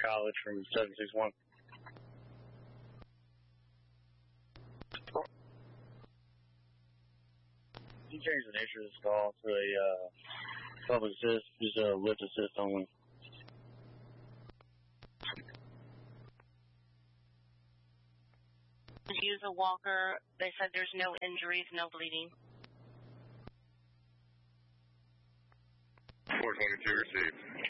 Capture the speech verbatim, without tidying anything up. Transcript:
College from seven six one. You change the nature of this call to a uh, public assist, just a lift assist only. Use a walker. They said there's no injuries, no bleeding. four twenty-two received.